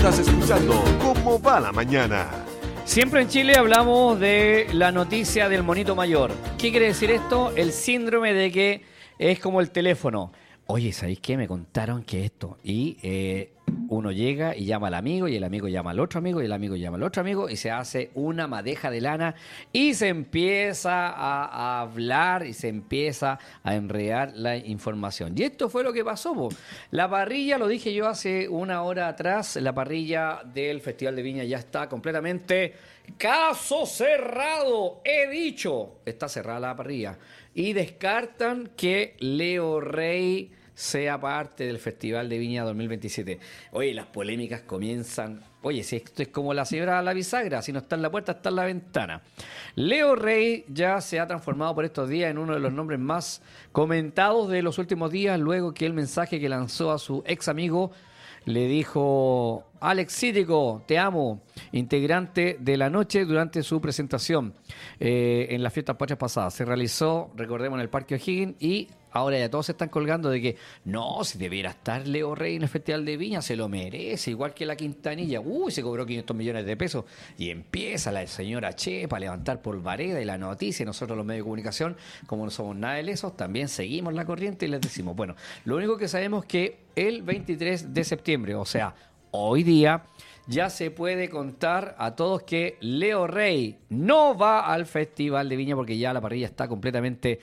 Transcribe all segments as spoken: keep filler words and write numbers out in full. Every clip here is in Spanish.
Estás escuchando ¿Cómo va la mañana? Siempre en Chile hablamos de la noticia del monito mayor. ¿Qué quiere decir esto? El síndrome de que es como el teléfono. Oye, ¿sabéis qué? Me contaron que esto. Y eh, uno llega y llama al amigo, y el amigo llama al otro amigo, y el amigo llama al otro amigo, y se hace una madeja de lana, y se empieza a, a hablar, y se empieza a enredar la información. Y esto fue lo que pasó, po. La parrilla, lo dije yo hace una hora atrás, la parrilla del Festival de Viña ya está completamente caso cerrado. He dicho, está cerrada la parrilla. Y descartan que Leo Rey sea parte del Festival de Viña dos mil veintisiete. Oye, las polémicas comienzan. Oye, si esto es como la señora la bisagra, si no está en la puerta, está en la ventana. Leo Rey ya se ha transformado por estos días en uno de los nombres más comentados de los últimos días, luego que el mensaje que lanzó a su ex amigo le dijo: Alex Cítico, te amo, integrante de La Noche, durante su presentación eh, en las fiestas patrias pasadas. Se realizó, recordemos, en el Parque O'Higgins, y ahora ya todos se están colgando de que no, si debiera estar Leo Rey en el Festival de Viña, se lo merece, igual que la Quintanilla. Uy, se cobró quinientos millones de pesos. Y empieza la señora Chepa a levantar polvareda y la noticia. Y nosotros, los medios de comunicación, como no somos nada de lesos, también seguimos la corriente y les decimos, bueno, lo único que sabemos es que el veintitrés de septiembre, o sea, hoy día, ya se puede contar a todos que Leo Rey no va al Festival de Viña porque ya la parrilla está completamente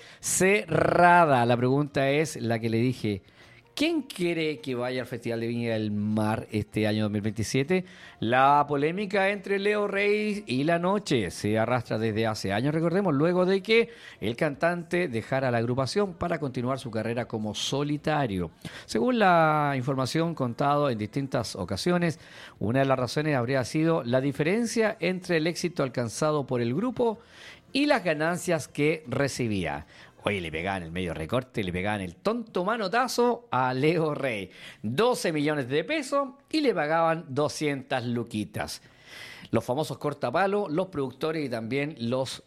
cerrada. La pregunta es la que le dije: ¿quién quiere que vaya al Festival de Viña del Mar este año dos mil veintisiete? La polémica entre Leo Rey y La Noche se arrastra desde hace años, recordemos, luego de que el cantante dejara la agrupación para continuar su carrera como solitario. Según la información contado en distintas ocasiones, una de las razones habría sido la diferencia entre el éxito alcanzado por el grupo y las ganancias que recibía. Oye, le pegaban el medio recorte, le pegaban el tonto manotazo a Leo Rey. doce millones de pesos y le pagaban doscientas luquitas. Los famosos cortapalos, los productores y también los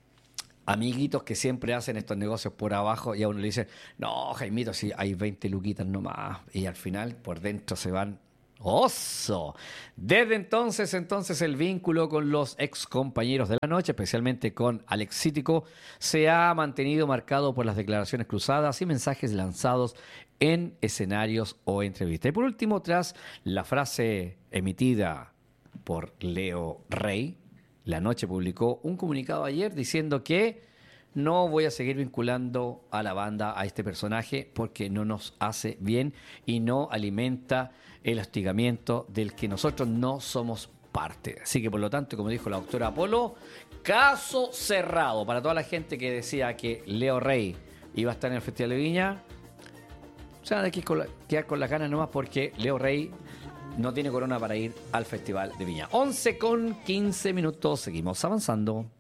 amiguitos que siempre hacen estos negocios por abajo, y a uno le dicen: no, Jaimito, si hay veinte luquitas nomás. Y al final por dentro se van ¡oso! Desde entonces, entonces el vínculo con los ex compañeros de La Noche, especialmente con Alex Cítico, se ha mantenido marcado por las declaraciones cruzadas y mensajes lanzados en escenarios o entrevistas. Y por último, tras la frase emitida por Leo Rey, La Noche publicó un comunicado ayer diciendo que no voy a seguir vinculando a la banda a este personaje porque no nos hace bien y no alimenta el hostigamiento del que nosotros no somos parte. Así que, por lo tanto, como dijo la doctora Apolo, caso cerrado para toda la gente que decía que Leo Rey iba a estar en el Festival de Viña. O sea, hay que quedar con las ganas nomás porque Leo Rey no tiene corona para ir al Festival de Viña. once con quince minutos, seguimos avanzando.